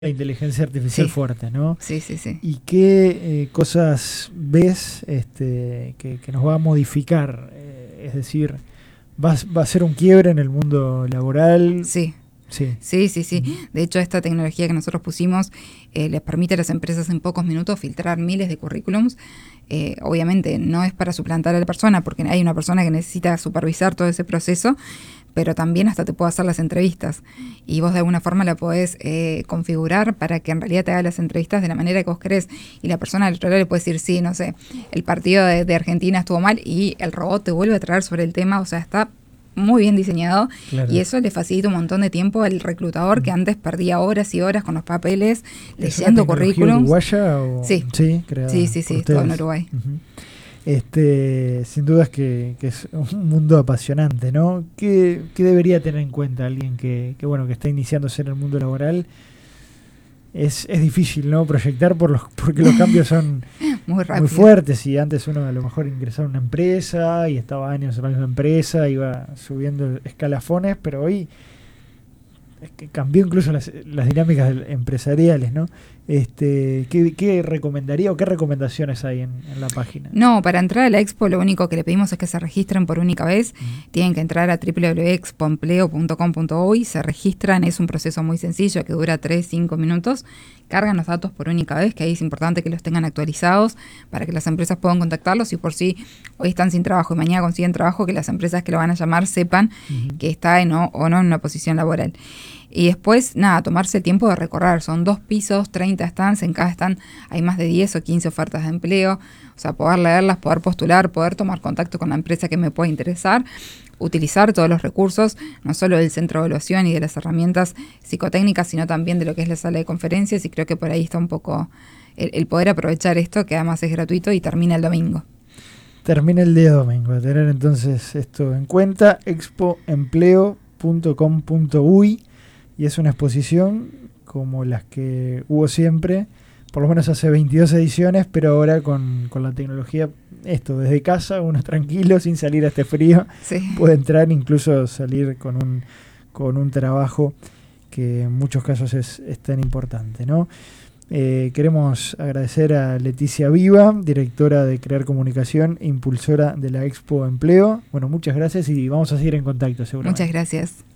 la inteligencia artificial fuerte, ¿no? Sí. ¿Y qué cosas ves que nos va a modificar? Es decir, ¿va a ser un quiebre en el mundo laboral? Sí. Sí. De hecho, esta tecnología que nosotros pusimos les permite a las empresas en pocos minutos filtrar miles de currículums. Obviamente no es para suplantar a la persona, porque hay una persona que necesita supervisar todo ese proceso, pero también hasta te puede hacer las entrevistas. Y vos de alguna forma la podés configurar para que en realidad te haga las entrevistas de la manera que vos querés. Y la persona al otro lado le puede decir, sí, no sé, el partido de Argentina estuvo mal, y el robot te vuelve a traer sobre el tema. O sea, está muy bien diseñado, claro. Y eso le facilita un montón de tiempo al reclutador que antes perdía horas y horas con los papeles, leyendo currículums. ¿Es una tecnología uruguaya? Sí, creada sí, todo en Uruguay. Sin duda es que es un mundo apasionante, ¿no? ¿Qué debería tener en cuenta alguien que está iniciándose en el mundo laboral? Es difícil, ¿no? Proyectar porque los cambios son muy fuertes, y antes uno a lo mejor ingresaba a una empresa y estaba años en la misma empresa, iba subiendo escalafones, pero hoy es que cambió incluso las dinámicas empresariales, ¿no? ¿Qué recomendaría o qué recomendaciones hay en la página? No, para entrar a la Expo lo único que le pedimos es que se registren por única vez. Tienen que entrar a www.expoempleo.com.uy, se registran, es un proceso muy sencillo que dura 3-5 minutos, cargan los datos por única vez, que ahí es importante que los tengan actualizados para que las empresas puedan contactarlos, y por si hoy están sin trabajo y mañana consiguen trabajo, que las empresas que lo van a llamar sepan que está o no en una posición laboral. Y después, tomarse el tiempo de recorrer. Son 2 pisos, 30 stands. En cada stand hay más de 10 o 15 ofertas de empleo. O sea, poder leerlas, poder postular, poder tomar contacto con la empresa que me pueda interesar. Utilizar todos los recursos, no solo del centro de evaluación y de las herramientas psicotécnicas, sino también de lo que es la sala de conferencias. Y creo que por ahí está un poco el poder aprovechar esto, que además es gratuito y termina el domingo. Termina el día domingo. A tener entonces esto en cuenta. expoempleo.com.uy. Y es una exposición como las que hubo siempre, por lo menos hace 22 ediciones, pero ahora con la tecnología, desde casa, uno tranquilo, sin salir a este frío, puede entrar, incluso salir con un trabajo que en muchos casos es tan importante, ¿no? Queremos agradecer a Leticia Viva, directora de Crear Comunicación, impulsora de la Expo Empleo. Bueno, muchas gracias y vamos a seguir en contacto seguramente. Muchas gracias.